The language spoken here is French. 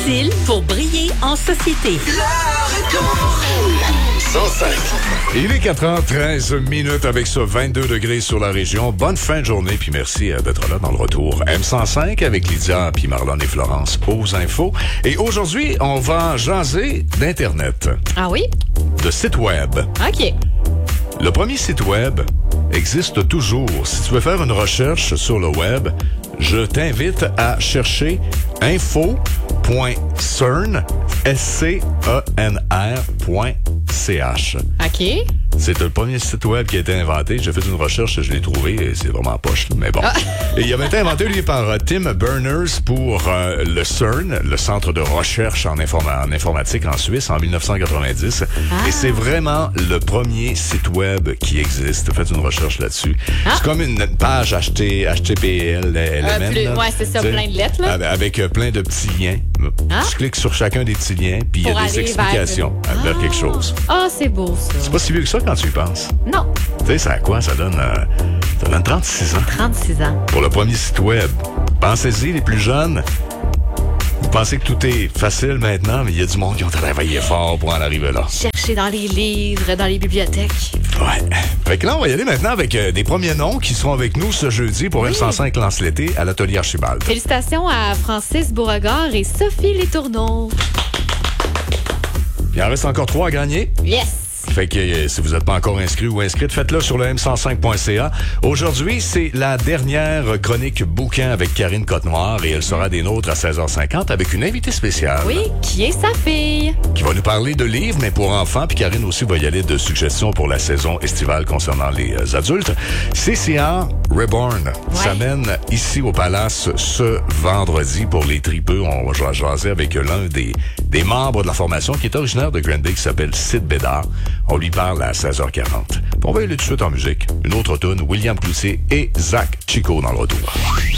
style pour briller en société. 105. Il est 4h13 avec ce 22 degrés sur la région. Bonne fin de journée, puis merci d'être là dans le retour. M105 avec Lydia, puis Marlon et Florence aux infos. Et aujourd'hui, on va jaser d'Internet. Ah oui? De sites web. OK. Le premier site web existe toujours. Si tu veux faire une recherche sur le web, je t'invite à chercher info.cern.ch. OK. C'est le premier site web qui a été inventé. J'ai fait une recherche, je l'ai trouvé, et c'est vraiment poche, mais bon. Et il avait été inventé, lui, par Tim Berners pour le CERN, le Centre de recherche en informatique en Suisse, en 1990. Et c'est vraiment le premier site web qui existe. Faites une recherche là-dessus. C'est comme une page HTML, ouais, c'est ça, plein de lettres, là. Avec plein de petits liens. Tu cliques sur chacun des petits liens, puis il y a des explications vers quelque chose. Ah, c'est beau, ça. C'est pas si vieux que ça quand tu y penses. Non. Tu sais, ça a quoi? Ça donne 36 ans. 36 ans. Pour le premier site web. Pensez-y, les plus jeunes. Vous pensez que tout est facile maintenant, mais il y a du monde qui ont travaillé fort pour en arriver là. Chercher dans les livres, dans les bibliothèques. Ouais. Fait que là, on va y aller maintenant avec des premiers noms qui seront avec nous ce jeudi pour M105 lance l'été à l'Atelier Archibald. Félicitations à Francis Beauregard et Sophie Letourneau. Il en reste encore 3 à gagner. Yes! Fait que si vous n'êtes pas encore inscrit ou inscrite, faites-le sur le m105.ca. Aujourd'hui, c'est la dernière chronique bouquin avec Karine Cottenoir et elle sera des nôtres à 16h50 avec une invitée spéciale. Oui, qui est sa fille? Qui va nous parler de livres, mais pour enfants. Puis Karine aussi va y aller de suggestions pour la saison estivale concernant les adultes. CCR Reborn s'amène ici au Palace ce vendredi pour les tripeux. On va jaser avec l'un des membres de la formation qui est originaire de Granby qui s'appelle Sid Bédard. On lui parle à 16h40. On va y aller tout de suite en musique. Une autre toune, William Cloutier et Zach Chico dans le retour.